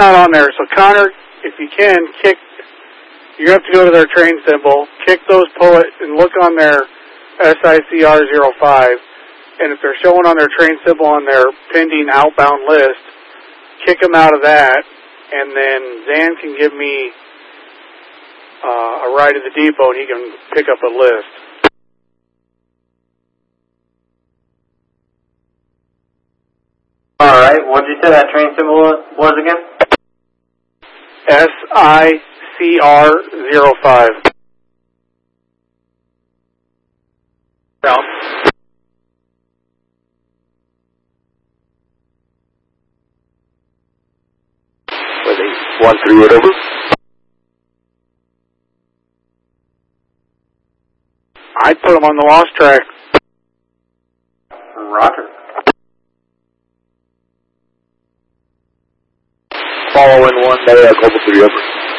not on there. So Connor, if you can, kick. You have to go to their train symbol, kick those pullet, and look on their SICR05. And if they're showing on their train symbol on their pending outbound list, kick them out of that, and then Zan can give me a ride to the depot, and he can pick up a list. All right. What did you say that train symbol was again? SICR05. Down. With 813, whatever. I'd put them on the lost track. Roger. Following 1 day, Global 3 over.